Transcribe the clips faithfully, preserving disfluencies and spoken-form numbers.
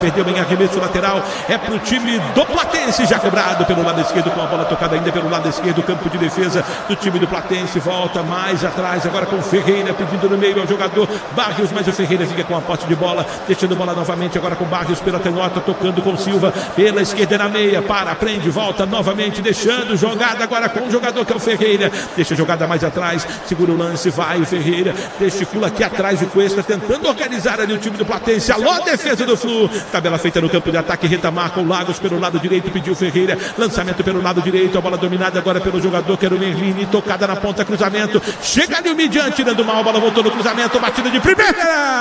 Perdeu em arremesso lateral, é para o time do Platense, já cobrado pelo lado esquerdo, com a bola tocada ainda pelo lado esquerdo, campo de defesa do time do Platense, volta mais atrás, agora com o Ferreira, pedindo no meio ao jogador Barrios, mas o Ferreira fica com a posse de bola, deixando bola novamente, agora com Barrios pela canhota, tocando com Silva, pela esquerda na meia, para, prende, volta novamente, deixando jogada agora com o jogador que é o Ferreira, deixa a jogada mais atrás, segura o lance, vai o Ferreira, gesticula aqui atrás o Cuesta, tentando organizar ali o time do Platense, alô, defesa do Flu. Tabela feita no campo de ataque, retamar com Lagos pelo lado direito, pediu Ferreira, lançamento pelo lado direito, a bola dominada agora pelo jogador que era o Merlini, tocada na ponta, cruzamento, chega ali o Midian, tirando mal, a bola voltou no cruzamento, batida de primeira,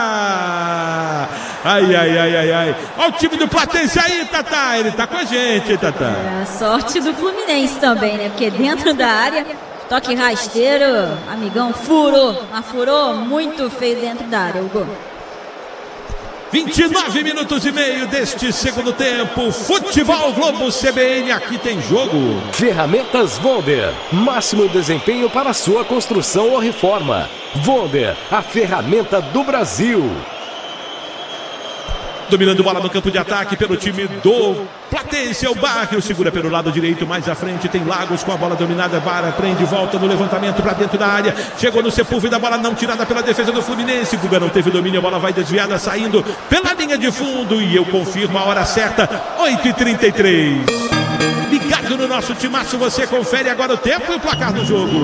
ai, ai, ai, ai, ai, olha o time do Platense aí, Tatá, ele tá com a gente, Tatá. É a sorte do Fluminense também, né, porque dentro da área, toque rasteiro, amigão, furou, mas furou muito feio dentro da área, o gol. vinte e nove minutos e meio deste segundo tempo. Futebol Globo C B N, aqui tem jogo. Ferramentas Volder, máximo desempenho para sua construção ou reforma. Volder, a ferramenta do Brasil. Dominando bola no campo de ataque pelo time do Platense, é o Barrios, segura pelo lado direito, mais à frente tem Lagos com a bola dominada, Vara prende, volta no levantamento para dentro da área, chegou no Sepúlveda, bola não tirada pela defesa do Fluminense, Guga não teve domínio, a bola vai desviada, saindo pela linha de fundo, e eu confirmo a hora certa, oito e trinta e três. Ligado no nosso timaço, você confere agora o tempo e o placar do jogo.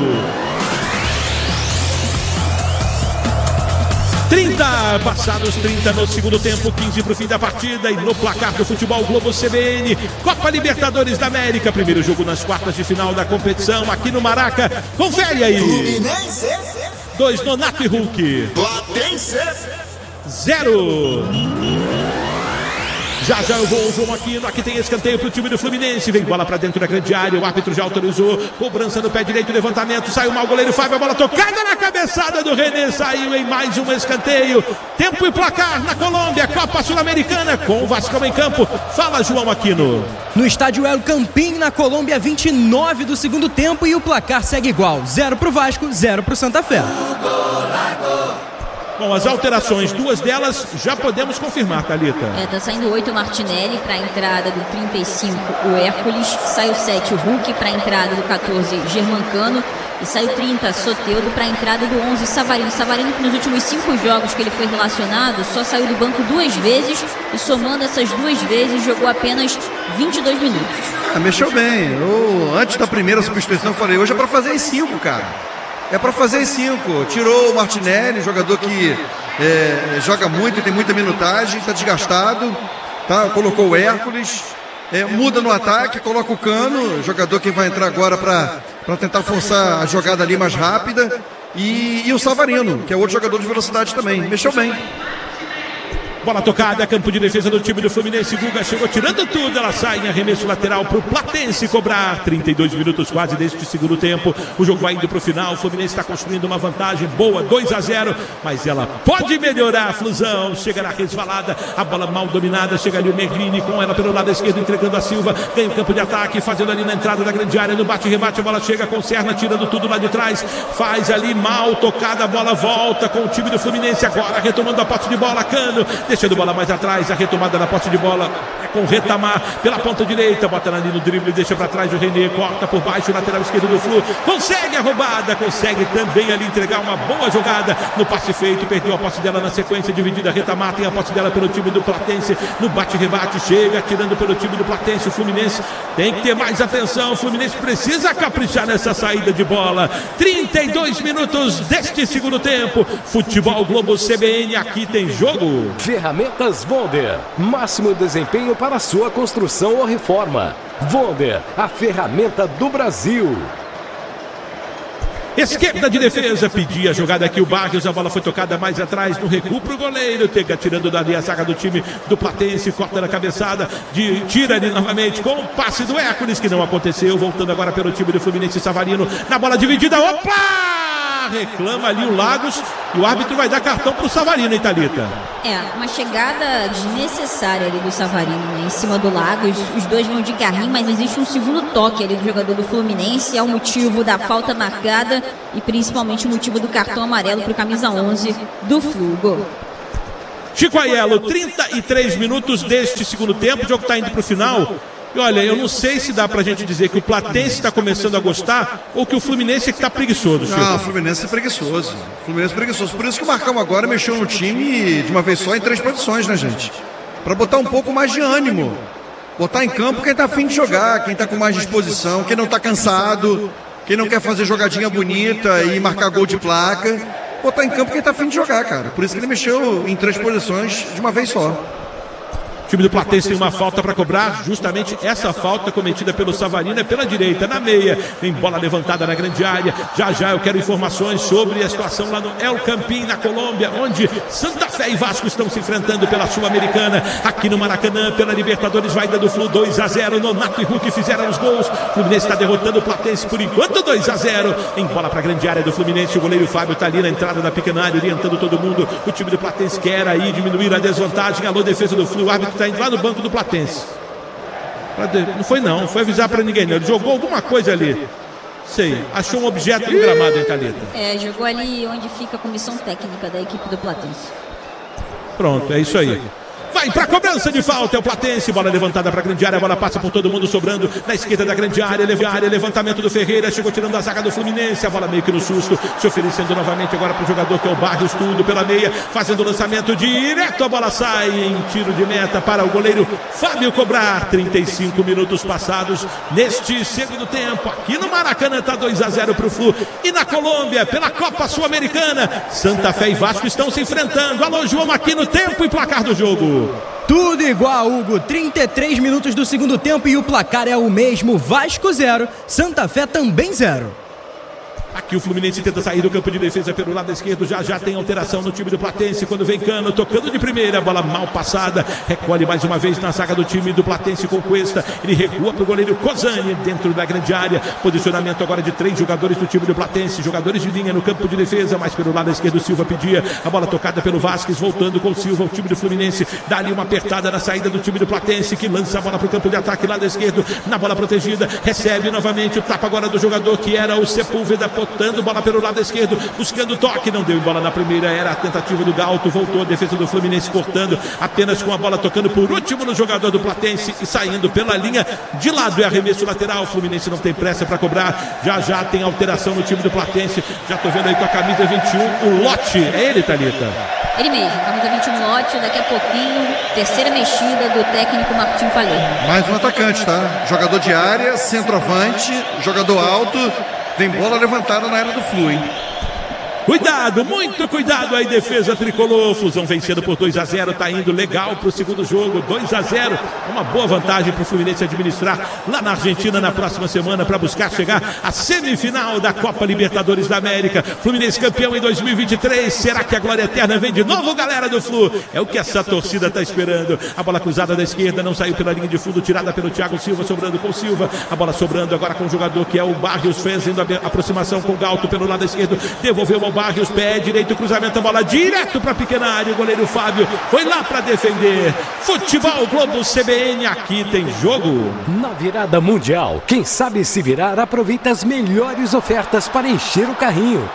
trinta, passados trinta no segundo tempo, quinze para o fim da partida, e no placar do Futebol Globo C B N, Copa Libertadores da América, primeiro jogo nas quartas de final da competição, aqui no Maraca, confere aí. Dois, Nonato e Hulk. Zero. Já já eu vou, João Aquino, aqui tem escanteio para o time do Fluminense, vem bola para dentro da grande área, o árbitro já autorizou, cobrança no pé direito, levantamento, saiu mal o goleiro Fábio, a bola tocada na cabeçada do René, saiu em mais um escanteio, tempo e placar na Colômbia, Copa Sul-Americana, com o Vascão em campo, fala João Aquino. No estádio El Campín, na Colômbia, vinte e nove do segundo tempo, e o placar segue igual, zero para o Vasco, zero para o Santa Fé. Bom, as alterações, duas delas já podemos confirmar, Thalita. É, tá saindo oito o Martinelli para a entrada do trinta e cinco, o Hércules. Sai o sete, o Hulk, para a entrada do quatorze, Germancano. E sai o trinta, Soteldo, para a entrada do onze, Savarino. Savarino, que nos últimos cinco jogos que ele foi relacionado, só saiu do banco duas vezes. E somando essas duas vezes, jogou apenas vinte e dois minutos. Ah, mexeu bem. Eu, antes da primeira substituição, eu falei, hoje é para fazer em cinco, cara. É para fazer em cinco. Tirou o Martinelli, jogador que é, joga muito, tem muita minutagem, está desgastado. Tá? Colocou o Hércules, é, muda no ataque, coloca o Cano, jogador que vai entrar agora para tentar forçar a jogada ali mais rápida. E, e o Savarino, que é outro jogador de velocidade também. Mexeu bem. Bola tocada, campo de defesa do time do Fluminense, Guga chegou tirando tudo, ela sai em arremesso lateral para o Platense cobrar, trinta e dois minutos quase deste segundo tempo, o jogo vai indo para o final, o Fluminense está construindo uma vantagem boa, dois a zero, mas ela pode melhorar a Flusão, chega na resvalada, a bola mal dominada, chega ali o Merlini com ela pelo lado esquerdo, entregando a Silva, ganha o campo de ataque, fazendo ali na entrada da grande área, no bate-rebate, a bola chega com Serna, tirando tudo lá de trás, faz ali mal tocada, a bola volta com o time do Fluminense agora, retomando a posse de bola, Cano, deixando bola mais atrás, a retomada da posse de bola é com Retamar pela ponta direita, bota ali no drible, deixa para trás o René, corta por baixo o lateral esquerdo do Flu, consegue a roubada, consegue também ali entregar uma boa jogada no passe feito, perdeu a posse dela na sequência dividida, Retamar tem a posse dela pelo time do Platense, no bate-rebate, chega tirando pelo time do Platense, o Fluminense tem que ter mais atenção, o Fluminense precisa caprichar nessa saída de bola, trinta e dois minutos deste segundo tempo, Futebol Globo C B N, aqui tem jogo. Ferramentas Volder, máximo desempenho para sua construção ou reforma. Volder, a ferramenta do Brasil. Esquerda de defesa, pedia a jogada aqui o Barrios, a bola foi tocada mais atrás no recuo pro goleiro, Tega tirando dali a zaga do time do Platense, corta na cabeçada, de, tira ali novamente com o passe do Hércules, que não aconteceu, voltando agora pelo time do Fluminense, Savarino, na bola dividida, opa! Reclama ali o Lagos e o árbitro vai dar cartão pro Savarino, hein, Thalita? É, uma chegada desnecessária ali do Savarino, né, em cima do Lagos, os dois vão de carrinho, mas existe um segundo toque ali do jogador do Fluminense, é o motivo da falta marcada e principalmente o motivo do cartão amarelo pro camisa onze do Flu. Gol. Chico Aiello, trinta e três minutos deste segundo tempo, o jogo está indo para o final. E olha, eu não sei se dá pra gente dizer que o Platense está começando a gostar ou que o Fluminense é que está preguiçoso, Chico. Não, o Fluminense é preguiçoso. O Fluminense é preguiçoso. Por isso que o Marcão agora mexeu no time de uma vez só em três posições, né, gente? Para botar um pouco mais de ânimo. Botar em campo quem tá afim de jogar, quem tá com mais disposição, quem não tá cansado, quem não quer fazer jogadinha bonita e marcar gol de placa. Botar em campo quem tá afim de jogar, cara. Por isso que ele mexeu em três posições de uma vez só. O time do Platense tem uma falta para cobrar, justamente essa falta cometida pelo Savarino é pela direita, na meia, tem bola levantada na grande área. Já já eu quero informações sobre a situação lá no El Campín, na Colômbia, onde Santa Fé e Vasco estão se enfrentando pela Sul-Americana. Aqui no Maracanã, pela Libertadores, vai dando Flu dois a zero, Nonato e Hulk fizeram os gols. O Fluminense está derrotando o Platense por enquanto, dois a zero. Em bola para a grande área do Fluminense, o goleiro Fábio está ali na entrada da pequena área, orientando todo mundo. O time do Platense quer aí diminuir a desvantagem. Alô, defesa do Flu, o árbitro está indo lá no banco do Platense. Não foi não, não foi avisar para ninguém não. Ele jogou alguma coisa ali. Sei, achou um objeto no gramado, hein, Thalita? É, jogou ali onde fica a comissão técnica da equipe do Platense. Pronto, é isso aí. Vai para a cobrança de falta, é o Platense, bola levantada para a grande área, a bola passa por todo mundo, sobrando na esquerda da grande área, área, levantamento do Ferreira, chegou tirando a zaga do Fluminense, a bola meio que no susto, se oferecendo novamente agora para o jogador que é o Barrios, tudo pela meia, fazendo o lançamento direto, a bola sai em tiro de meta para o goleiro Fábio cobrar. Trinta e cinco minutos passados neste segundo tempo, aqui no Maracanã está dois a zero para o Flu, e na Colômbia, pela Copa Sul-Americana, Santa Fé e Vasco estão se enfrentando. Alô, João, aqui no tempo e placar do jogo. Tudo igual, Hugo. trinta e três minutos do segundo tempo e o placar é o mesmo. Vasco zero, Santa Fé também zero. Aqui o Fluminense tenta sair do campo de defesa pelo lado esquerdo, já já tem alteração no time do Platense, quando vem Cano, tocando de primeira, bola mal passada, recolhe mais uma vez na zaga do time do Platense com Cuesta, ele recua para o goleiro Cozani, dentro da grande área, posicionamento agora de três jogadores do time do Platense, jogadores de linha no campo de defesa, mas pelo lado esquerdo o Silva pedia, a bola tocada pelo Vasquez, voltando com o Silva, o time do Fluminense, dá ali uma apertada na saída do time do Platense, que lança a bola para o campo de ataque, lado esquerdo, na bola protegida, recebe novamente o tapa agora do jogador que era o Sepúlveda, botando bola pelo lado esquerdo, buscando toque, não deu bola na primeira, era a tentativa do Galto, voltou a defesa do Fluminense cortando, apenas com a bola tocando por último no jogador do Platense e saindo pela linha de lado, é arremesso lateral, o Fluminense não tem pressa para cobrar, já já tem alteração no time do Platense, já tô vendo aí com a camisa vinte e um, o Lote, é ele, Thalita? Ele mesmo, camisa vinte e um Lote, daqui a pouquinho, terceira mexida do técnico Martim Palheiro. Mais um atacante, tá? Jogador de área, centroavante, jogador alto. Tem bola levantada na área do Flu, hein? Cuidado, muito cuidado aí, defesa tricolor. Flusão vencendo por dois a zero, tá indo legal pro segundo jogo, dois a zero. Uma boa vantagem pro Fluminense administrar lá na Argentina na próxima semana para buscar chegar à semifinal da Copa Libertadores da América. Fluminense campeão em dois mil e vinte e três. Será que a glória eterna vem de novo, galera do Flu? É o que essa torcida tá esperando. A bola cruzada da esquerda não saiu pela linha de fundo, tirada pelo Thiago Silva, sobrando com o Silva. A bola sobrando agora com o jogador que é o Barrios, fazendo a aproximação com o Galto pelo lado esquerdo, devolveu ao Barrios, pé direito, cruzamento, a bola direto para a pequena área, o goleiro Fábio foi lá para defender. Futebol Globo C B N, aqui tem jogo. Na virada mundial, quem sabe se virar aproveita as melhores ofertas para encher o carrinho.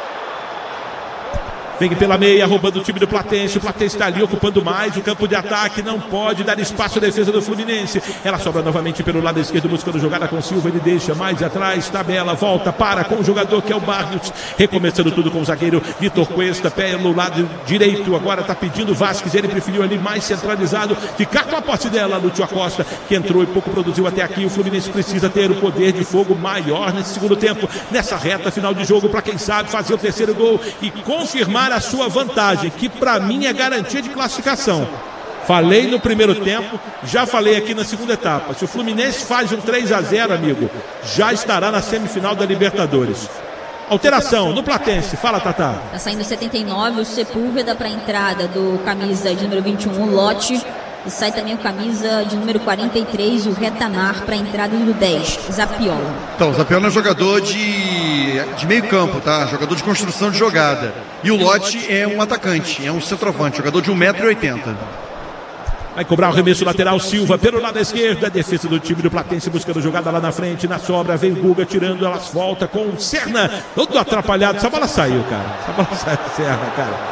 Vem pela meia, roubando o time do Platense. O Platense está ali ocupando mais o campo de ataque. Não pode dar espaço à defesa do Fluminense. Ela sobra novamente pelo lado esquerdo, buscando jogada com o Silva. Ele deixa mais atrás, tabela, volta, para com o jogador que é o Barrios. Recomeçando tudo com o zagueiro Vitor Cuesta, pelo lado direito. Agora está pedindo o Vasquez. Ele preferiu ali mais centralizado, ficar com a posse dela. Lúcio Acosta, que entrou e pouco produziu até aqui. O Fluminense precisa ter o poder de fogo maior nesse segundo tempo, nessa reta final de jogo, para quem sabe fazer o terceiro gol e confirmar a sua vantagem, que para mim é garantia de classificação. Falei no primeiro tempo, já falei aqui na segunda etapa. Se o Fluminense faz um três a zero, amigo, já estará na semifinal da Libertadores. Alteração no Platense, fala, Tatá. Tá saindo setenta e nove, o Sepúlveda para a entrada do camisa de número vinte e um, o Lote. E sai também o camisa de número quarenta e três, o Retamar, para a entrada do dez, Zapiola. Então, o Zapiola é jogador de, de meio campo, tá? Jogador de construção de jogada. E o Lote é um atacante, é um centroavante, jogador de um metro e oitenta. Vai cobrar o arremesso lateral, Silva pelo lado esquerdo, a defesa do time do Platense buscando jogada lá na frente, na sobra, vem Guga tirando, elas volta com o Serna, todo atrapalhado, essa bola saiu, cara, essa bola saiu, Serna, cara.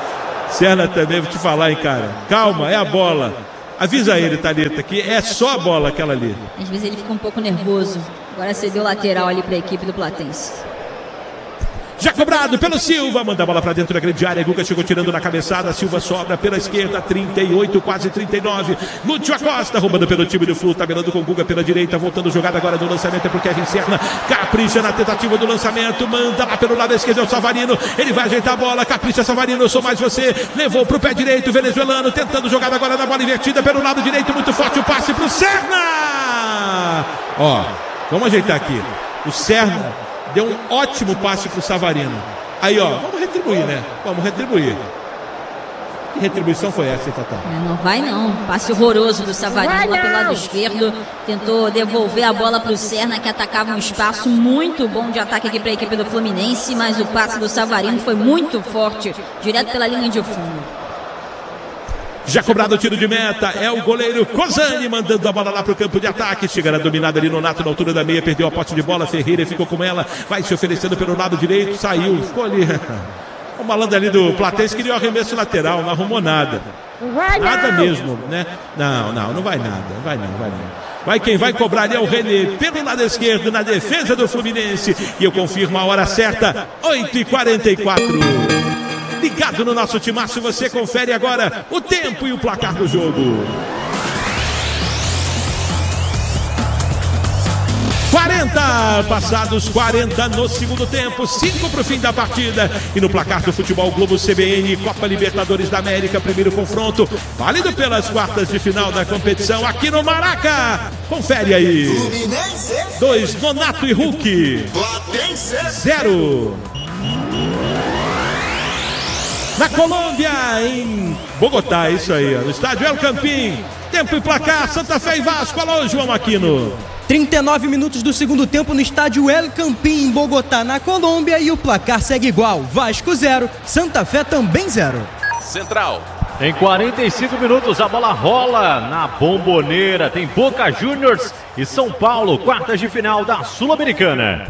Serna também, vou te falar, hein, cara. Calma, é a bola. Avisa ele, Thalita, que é só a bola aquela ali. Às vezes ele fica um pouco nervoso. Agora cedeu lateral ali para a equipe do Platense. Já cobrado pelo Silva, manda a bola para dentro da grande área. Guga chegou tirando na cabeçada. Silva sobra pela esquerda, trinta e oito, quase trinta e nove. Lúcio Acosta roubando pelo time do Flu, tabelando com Guga pela direita, voltando jogada agora do lançamento é pro Kevin Serna. Capricha na tentativa do lançamento, manda lá pelo lado esquerdo é o Savarino. Ele vai ajeitar a bola, capricha Savarino, eu sou mais você. Levou pro pé direito, venezuelano, tentando jogada agora na bola invertida pelo lado direito, muito forte o passe pro Serna. Ó, vamos ajeitar aqui. O Serna deu um ótimo passe pro Savarino. Aí, ó, vamos retribuir, né? Vamos retribuir. Que retribuição foi essa, Tatá? Não vai não. Passe horroroso do Savarino lá pelo lado esquerdo. Tentou devolver a bola pro Serna, que atacava um espaço muito bom de ataque aqui para a equipe do Fluminense, mas o passe do Savarino foi muito forte, direto pela linha de fundo. Já cobrado o tiro de meta, é o goleiro Cosani mandando a bola lá para o campo de ataque. Chega na dominada ali no Nato na altura da meia, perdeu a posse de bola, Ferreira ficou com ela, vai se oferecendo pelo lado direito, saiu, ficou ali. O malandro ali do Platense queria o arremesso lateral, não arrumou nada. Nada mesmo, né? Não, não, não vai nada, não vai não, vai não. Vai quem vai cobrar ali é o René, pelo lado esquerdo, na defesa do Fluminense. E eu confirmo a hora certa, oito e quarenta e quatro. Ligado no nosso timaço, você confere agora o tempo e o placar do jogo. quarenta, passados quarenta no segundo tempo, cinco para o fim da partida. E no placar do Futebol Globo C B N, Copa Libertadores da América, primeiro confronto, válido pelas quartas de final da competição aqui no Maraca. Confere aí. Dois, Nonato e Hulk. Zero. Na Colômbia, em Bogotá, isso aí, ó, no estádio El Campín. Tempo e placar, Santa Fé e Vasco. Alô, João Aquino. trinta e nove minutos do segundo tempo no estádio El Campín, em Bogotá, na Colômbia. E o placar segue igual, Vasco zero, Santa Fé também zero. Central. Em quarenta e cinco minutos a bola rola na Bomboneira. Tem Boca Juniors e São Paulo, quartas de final da Sul-Americana.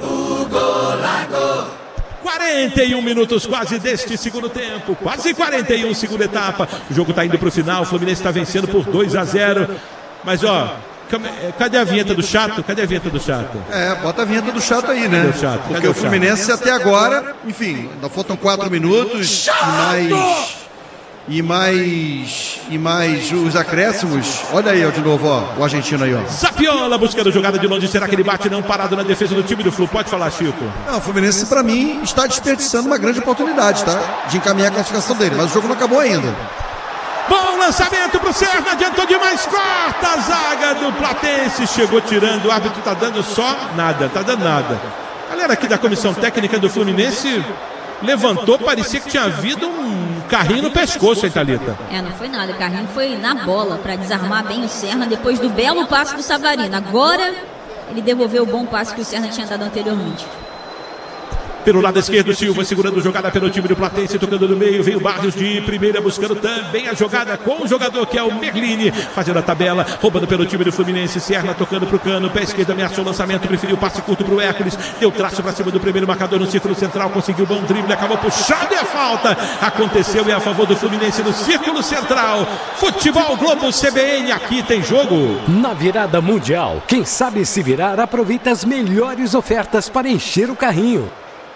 quarenta e um minutos quase deste segundo tempo, quase quarenta e um, segunda etapa. O jogo está indo para o final, o Fluminense está vencendo por dois a zero. Mas ó, cadê a vinheta do chato? Cadê a vinheta do chato? É, bota a vinheta do chato aí, né? Cadê o chato? Cadê Porque o o Fluminense chato? até agora, enfim, ainda faltam quatro minutos e mais... E mais, e mais os acréscimos. Olha aí, ó, de novo, ó, o argentino aí, ó. Sapiola buscando jogada de longe. Será que ele bate não parado na defesa do time do Flu? Pode falar, Chico. Não, o Fluminense, pra mim, está desperdiçando uma grande oportunidade, tá? De encaminhar a classificação dele, mas o jogo não acabou ainda. Bom lançamento pro Serna, adiantou demais, corta a zaga do Platense. Chegou tirando, o árbitro tá dando só nada, tá dando nada. Galera aqui da comissão técnica do Fluminense levantou, parecia que tinha havido um carrinho no pescoço, hein, Thalita? É, não foi nada, o carrinho foi na bola para desarmar bem o Serna depois do belo passe do Savarino. Agora ele devolveu o bom passe que o Serna tinha dado anteriormente. Pelo lado esquerdo, Silva segurando jogada pelo time do Platense, tocando no meio, veio Barrios de primeira, buscando também a jogada com o jogador que é o Merlini, fazendo a tabela, roubando pelo time do Fluminense. Serna tocando pro Cano, pé esquerdo, ameaçou o lançamento, preferiu o passe curto pro Hércules, deu traço pra cima do primeiro marcador no círculo central, conseguiu bom drible, acabou puxado e a falta aconteceu e a favor do Fluminense no círculo central. Futebol Globo C B N, aqui tem jogo. Na virada mundial, quem sabe se virar aproveita as melhores ofertas para encher o carrinho.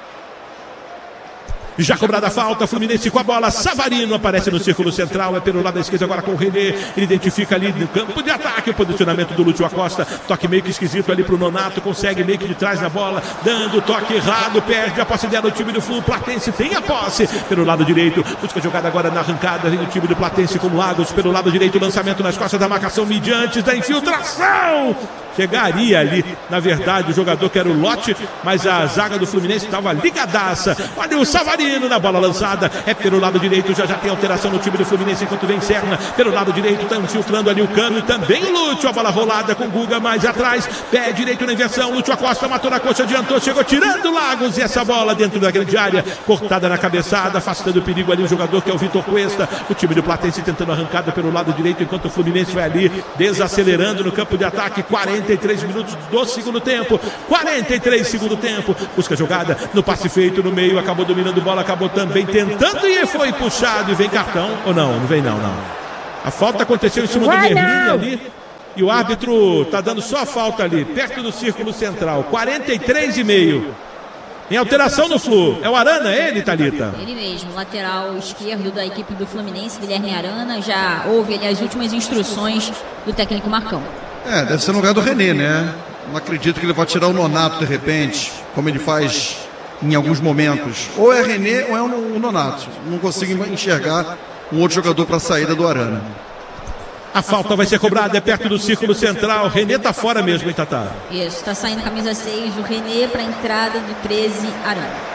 Já cobrada a falta, Fluminense com a bola, Savarino aparece no círculo central, é pelo lado esquerdo agora com o René, ele identifica ali no campo de ataque o posicionamento do Lúcio Acosta, toque meio que esquisito ali pro Nonato, consegue meio que de trás na bola, dando toque errado, perde a posse dela, o time do Flu, Platense tem a posse, pelo lado direito, busca jogada agora na arrancada, vem o time do Platense com Lagos, pelo lado direito, lançamento nas costas da marcação, mediante da infiltração. Chegaria ali, na verdade, o jogador que era o Lote, mas a zaga do Fluminense estava ligadaça. Olha o Savarino na bola lançada, é pelo lado direito, já já tem alteração no time do Fluminense enquanto vem Serna, pelo lado direito, está infiltrando ali o Cano e também o Lúcio, a bola rolada com o Guga mais atrás, pé direito na inversão, Lúcio Acosta matou na coxa, adiantou, chegou tirando Lagos e essa bola dentro da grande área, cortada na cabeçada, afastando o perigo ali o jogador que é o Vitor Cuesta, o time do Platense tentando arrancada pelo lado direito, enquanto o Fluminense vai ali, desacelerando no campo de ataque, quarenta quarenta e três minutos do segundo tempo. quarenta e três segundo tempo. Busca jogada no passe feito no meio. Acabou dominando bola, acabou também tentando e foi puxado. E vem cartão. Ou não? Não vem não, não. A falta aconteceu em cima do Merlin ali. E o árbitro tá dando só a falta ali, perto do círculo central. quarenta e três e meio. Em alteração no Flu. É o Arana, é ele, Thalita? Ele mesmo, lateral esquerdo da equipe do Fluminense, Guilherme Arana. Já houve ali as últimas instruções do técnico Marcão. É, deve ser no lugar do René, né? Não acredito que ele vai tirar o Nonato de repente, como ele faz em alguns momentos. Ou é René ou é o Nonato. Não consigo enxergar um outro jogador para a saída do Arana. A falta vai ser cobrada, é perto do círculo central. René tá fora mesmo, hein, Tatá? Isso, tá saindo camisa seis, o René para a entrada do treze, Arana.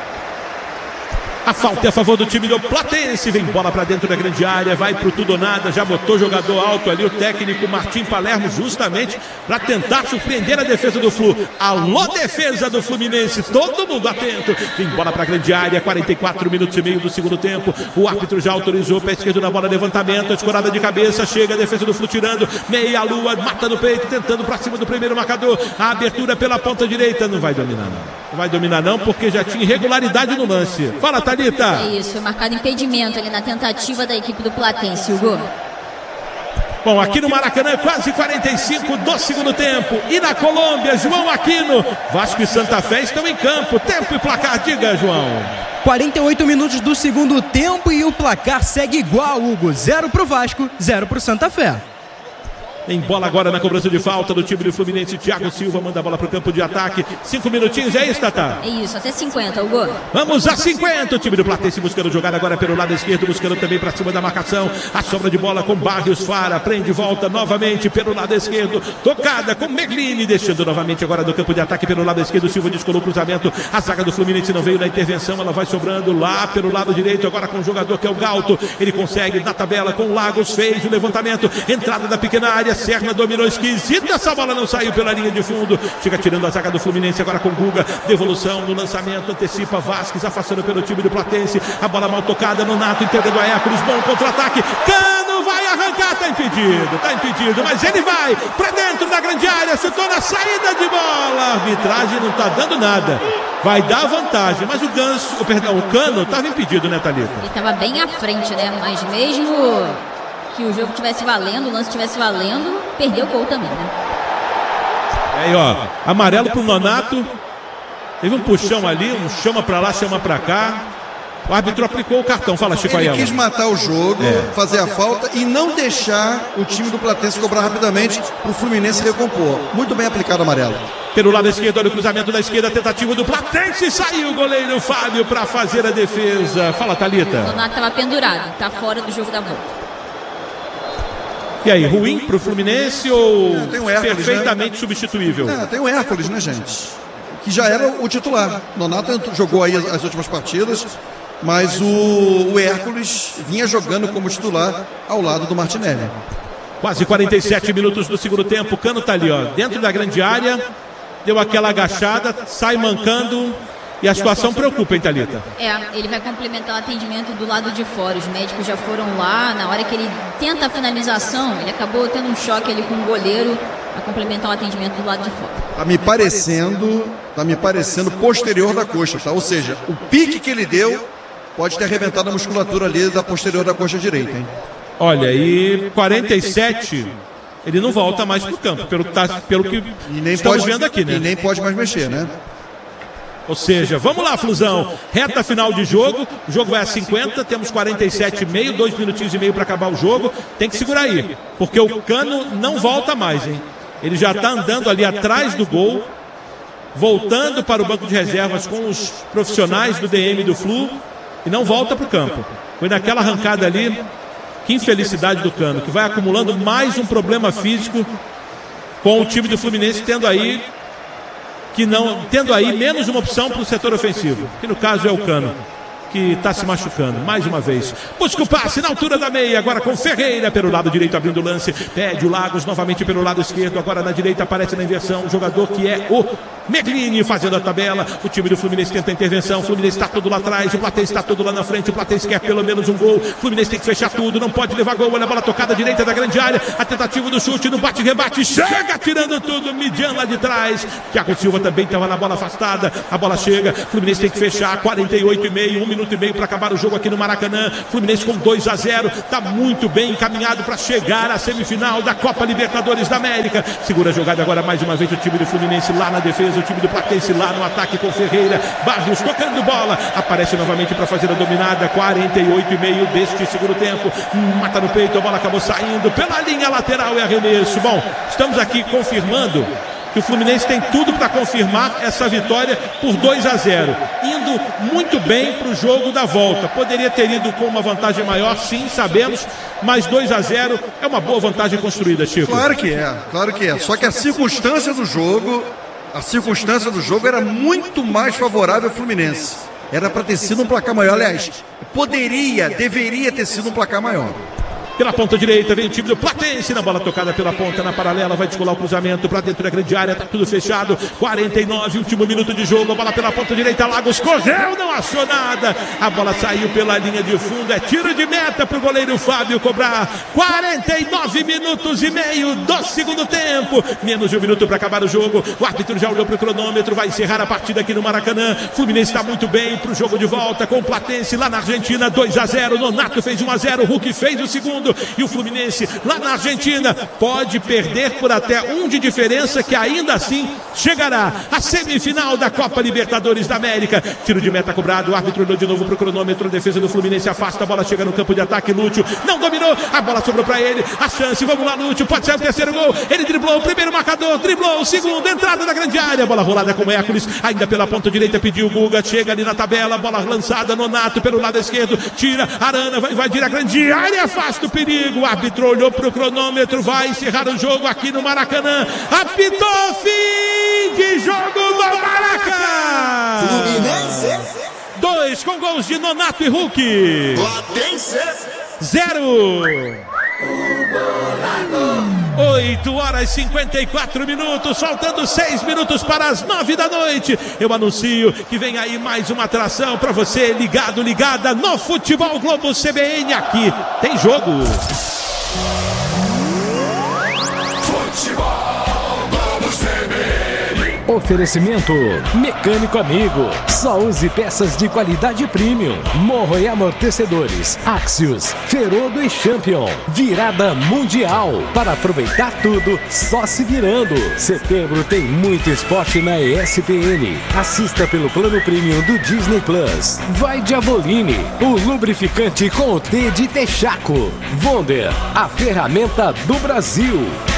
A falta é a favor do time do Platense. Vem bola para dentro da grande área, vai pro tudo ou nada. Já botou jogador alto ali, o técnico Martim Palermo, justamente para tentar surpreender a defesa do Flu. Alô, defesa do Fluminense, todo mundo atento. Vem bola para a grande área, quarenta e quatro minutos e meio do segundo tempo. O árbitro já autorizou, pé esquerdo na bola, levantamento, a escorada de cabeça, chega a defesa do Flu tirando, meia lua, mata no peito, tentando para cima do primeiro marcador. A abertura pela ponta direita, não vai dominar não. Não vai dominar não, porque já tinha irregularidade no lance. Fala, Thalita. É isso, foi marcado impedimento ali na tentativa da equipe do Platense, Hugo. Bom, aqui no Maracanã, quase quarenta e cinco do segundo tempo. E na Colômbia, João Aquino. Vasco e Santa Fé estão em campo. Tempo e placar, diga, João. quarenta e oito minutos do segundo tempo e o placar segue igual, Hugo. Zero pro Vasco, zero pro Santa Fé. Em bola agora na cobrança de falta do time do Fluminense. Thiago Silva manda a bola para o campo de ataque. Cinco minutinhos, é isso, Tatá? É isso, até cinquenta, Hugo. Vamos a cinquenta. O time do Platense buscando jogar agora pelo lado esquerdo, buscando também para cima da marcação. A sobra de bola com Barrios Fara. Prende volta novamente pelo lado esquerdo. Tocada com Merlini, deixando novamente agora do campo de ataque pelo lado esquerdo. Silva descolou o cruzamento. A zaga do Fluminense não veio na intervenção. Ela vai sobrando lá pelo lado direito. Agora com o jogador que é o Galto. Ele consegue na tabela com o Lagos. Fez o levantamento. Entrada da pequena área. Serna dominou esquisito, essa bola não saiu pela linha de fundo, chega tirando a zaga do Fluminense agora com Guga, devolução no lançamento, antecipa Vasquez, afastando pelo time do Platense, a bola mal tocada, Nonato entregando a Hércules, bom contra-ataque, Cano vai arrancar, tá impedido, tá impedido, mas ele vai pra dentro da grande área, chutou na saída de bola, a arbitragem não tá dando nada, vai dar vantagem, mas o Ganso, o, perdão, o Cano tava impedido, né, Thalita? Ele tava bem à frente, né, mas mesmo que o jogo estivesse valendo, o lance estivesse valendo, perdeu o gol também, né? Aí, ó, amarelo pro Nonato. Teve um puxão ali, um chama pra lá, chama pra cá. O árbitro aplicou o cartão. Fala, Chico Ayala. Ele quis matar o jogo, é. fazer a falta e não deixar o time do Platense cobrar rapidamente pro Fluminense recompor. Muito bem aplicado o amarelo. Pelo lado esquerdo, olha o cruzamento da esquerda, tentativa do Platense, saiu o goleiro Fábio pra fazer a defesa. Fala, Thalita. O Nonato tava pendurado, tá fora do jogo da volta. E aí, ruim pro Fluminense ou é, tem o Hércules, perfeitamente né? substituível? É, tem o Hércules, né, gente? Que já era o titular. Nonato jogou aí as, as últimas partidas, mas o, o Hércules vinha jogando como titular ao lado do Martinelli. Quase quarenta e sete minutos do segundo tempo, o Cano tá ali, ó, dentro da grande área, deu aquela agachada, sai mancando. E a situação preocupa, hein, Thalita? É, ele vai complementar o atendimento do lado de fora. Os médicos já foram lá. Na hora que ele tenta a finalização, ele acabou tendo um choque ali com o goleiro a complementar o atendimento do lado de fora. Tá me parecendo, tá me parecendo posterior da coxa, tá? Ou seja, o pique que ele deu pode ter arrebentado a musculatura ali da posterior da coxa direita, hein? Olha, e quarenta e sete, ele não volta mais pro campo, pelo que, tá, pelo que e nem estamos pode, vendo aqui, né? E nem pode mais mexer, né? Ou seja, vamos lá, Flusão. Reta final de jogo. O jogo vai a cinquenta, temos quarenta e sete e meio, dois minutinhos e meio para acabar o jogo. Tem que segurar aí, porque o Cano não volta mais, hein? Ele já está andando ali atrás do gol, voltando para o banco de reservas com os profissionais do D M do Flu e não volta para o campo. Foi naquela arrancada ali. Que infelicidade do Cano, que vai acumulando mais um problema físico com o time do Fluminense, tendo aí que não, tendo aí menos uma opção para o setor ofensivo, que no caso é o Cano, que está se machucando, mais uma vez. Busca o passe na altura da meia, agora com Ferreira pelo lado direito abrindo o lance, pede o Lagos novamente pelo lado esquerdo, agora na direita aparece na inversão o jogador que é o Merlini fazendo a tabela. O time do Fluminense tenta a intervenção, o Fluminense está todo lá atrás, o Platense está todo lá na frente, o Platense quer pelo menos um gol, o Fluminense tem que fechar tudo, não pode levar gol, olha a bola tocada à direita da grande área, a tentativa do chute no bate-rebate, chega tirando tudo, Midian lá de trás, Thiago Silva também estava na bola afastada, a bola chega, o Fluminense tem que fechar, quarenta e oito e meio, um minuto e meio para acabar o jogo aqui no Maracanã, Fluminense com dois a zero, está muito bem encaminhado para chegar à semifinal da Copa Libertadores da América. Segura a jogada agora mais uma vez o time do Fluminense lá na defesa, o time do Platense lá no ataque com Ferreira, Barros tocando bola, aparece novamente para fazer a dominada, quarenta e oito e meio deste segundo tempo, mata no peito, a bola acabou saindo pela linha lateral e arremesso. Bom, estamos aqui confirmando que o Fluminense tem tudo para confirmar essa vitória por dois a zero, indo muito bem para o jogo da volta. Poderia ter ido com uma vantagem maior, sim, sabemos, mas dois a zero é uma boa vantagem construída, Chico. Claro que é, claro que é. Só que a circunstância do jogo, a circunstância do jogo era muito mais favorável ao Fluminense. Era para ter sido um placar maior, aliás, poderia, deveria ter sido um placar maior. Pela ponta direita vem o time do Platense, na bola tocada pela ponta, na paralela, vai descolar o cruzamento para dentro da grande área, tá tudo fechado, quarenta e nove, último minuto de jogo, a bola pela ponta direita, Lagos correu, não achou nada, a bola saiu pela linha de fundo, é tiro de meta pro goleiro Fábio cobrar, quarenta e nove minutos e meio do segundo tempo, menos de um minuto para acabar o jogo, o árbitro já olhou pro cronômetro, vai encerrar a partida aqui no Maracanã, Fluminense está muito bem pro jogo de volta com o Platense lá na Argentina, dois a zero, Nonato fez um a zero, o Hulk fez o segundo, e o Fluminense lá na Argentina pode perder por até um de diferença, que ainda assim chegará à semifinal da Copa Libertadores da América. Tiro de meta cobrado, o árbitro olhou de novo pro cronômetro, a defesa do Fluminense afasta, a bola chega no campo de ataque, Lúcio não dominou, a bola sobrou para ele, a chance, vamos lá Lúcio, pode ser o terceiro gol, ele driblou o primeiro marcador, driblou o segundo, entrada da grande área, bola rolada com Hércules, ainda pela ponta direita pediu o Guga, chega ali na tabela, bola lançada, Nonato pelo lado esquerdo, tira, Arana vai invadir a grande área, afasta o perigo. O árbitro olhou para o cronômetro, vai encerrar o jogo aqui no Maracanã. Apitou fim de jogo do Maracanã. Fluminense. Dois com gols de Nonato e Hulk. Platense. Zero. oito horas e cinquenta e quatro minutos, faltando seis minutos para as nove da noite. Eu anuncio que vem aí mais uma atração para você ligado, ligada no Futebol Globo C B N. Aqui tem jogo. Futebol Globo C B N. Oferecimento Mecânico Amigo. Só use peças de qualidade premium. Morro e amortecedores. Axios, Ferodo e Champion. Virada mundial. Para aproveitar tudo, só se virando. Setembro tem muito esporte na E S P N. Assista pelo plano premium do Disney Plus. Vai Diabolini, o lubrificante com o T de Texaco. Wonder, a ferramenta do Brasil.